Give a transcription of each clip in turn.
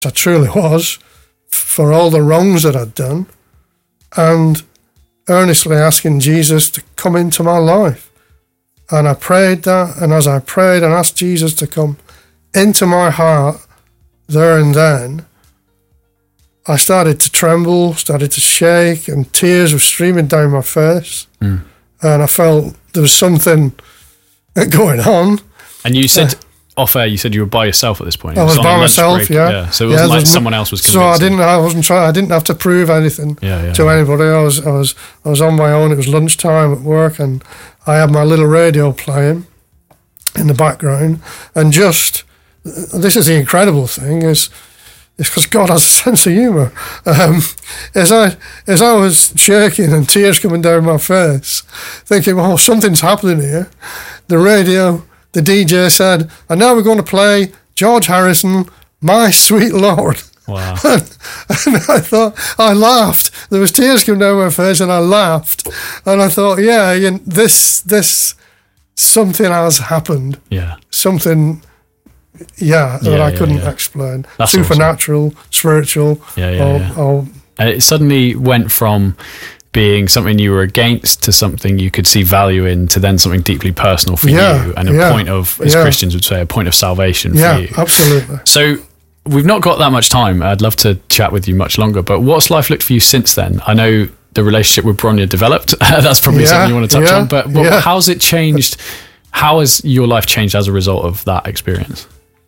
I truly was, for all the wrongs that I'd done, and earnestly asking Jesus to come into my life. And I prayed that, and as I prayed and asked Jesus to come into my heart there and then, I started to tremble, started to shake, and tears were streaming down my face. And I felt there was something going on. And you said, off air, you said you were by yourself at this point. I was by myself, yeah. So it wasn't like someone else was convincing. So I didn't have to prove anything to anybody. I was on my own. It was lunchtime at work, and I had my little radio playing in the background. And just, this is the incredible thing, is because God has a sense of humour. As I was shaking and tears coming down my face, thinking, well, something's happening here, the DJ said, and now we're going to play George Harrison, My Sweet Lord. Wow. And I thought, I laughed. There was tears coming down my face, and I laughed. And I thought, this something has happened. Yeah. Something, that I couldn't explain. That's supernatural, awesome. Spiritual. And it suddenly went from being something you were against to something you could see value in, to then something deeply personal for you, and a point of, as Christians would say, a point of salvation for you. Yeah, absolutely. So we've not got that much time. I'd love to chat with you much longer, but what's life looked for you since then? I know the relationship with Bronya developed. That's probably something you want to touch on, but how's it changed? How has your life changed as a result of that experience?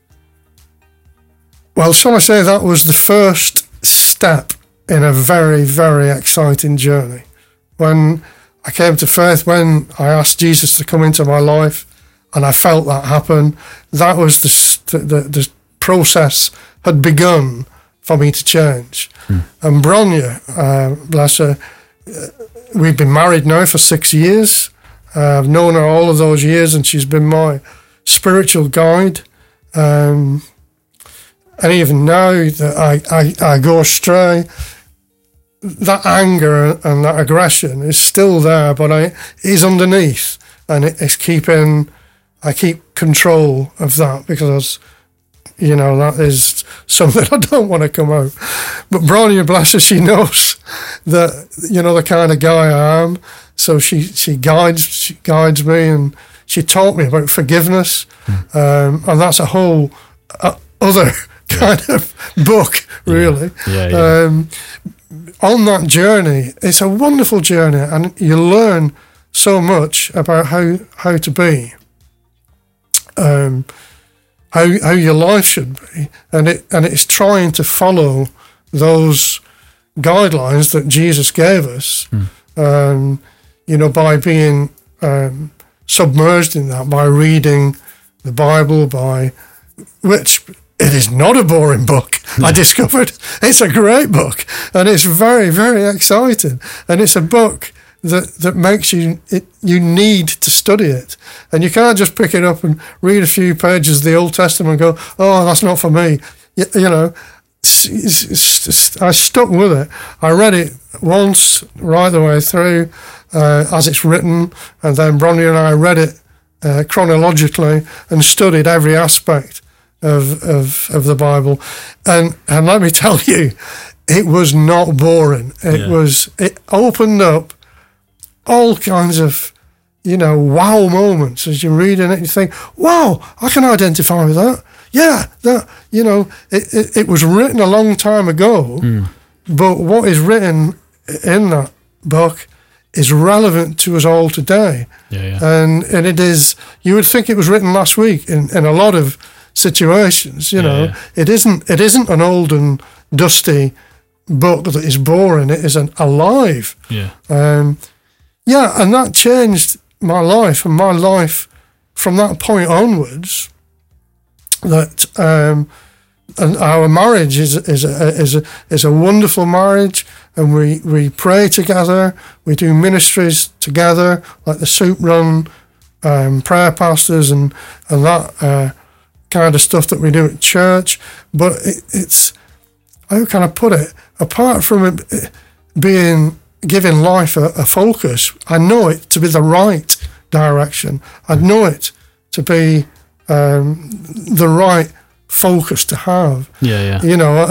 Well, shall I say that was the first step in a very, very exciting journey. When I came to faith, when I asked Jesus to come into my life, and I felt that happen, that was the process had begun for me to change. And Bronya, bless her, we've been married now for 6 years. I've known her all of those years, and she's been my spiritual guide. And even now that I go astray, that anger and that aggression is still there, but it's underneath, and I keep control of that, because that is something I don't want to come out. But Bronya, bless her, she knows that the kind of guy I am, so she guides me, and she taught me about forgiveness, and that's a whole other kind of book, really. On that journey, it's a wonderful journey, and you learn so much about how to be, how your life should be, and it's trying to follow those guidelines that Jesus gave us, by being submerged in that, by reading the Bible, which it is not a boring book. I discovered it's a great book, and it's very, very exciting, and it's a book that makes you need to study it, and you can't just pick it up and read a few pages of the Old Testament and go, oh, that's not for me. I stuck with it. I read it once right the way through as it's written, and then Bronya and I read it chronologically and studied every aspect of the Bible, and let me tell you, it was not boring. It opened up all kinds of wow moments as you're reading it. You think, wow, I can identify with that. Yeah, that it was written a long time ago, but what is written in that book is relevant to us all today. And it is. You would think it was written last week in a lot of situations. It isn't an old and dusty book that is boring. It is alive. And that changed my life, and my life from that point onwards. That and our marriage is a wonderful marriage, and we pray together. We do ministries together, like the Soup Run, prayer pastors, and that kind of stuff that we do at church. But it's, how can I put it? Apart from it giving life a focus, I know it to be the right direction. I know it to be the right focus to have.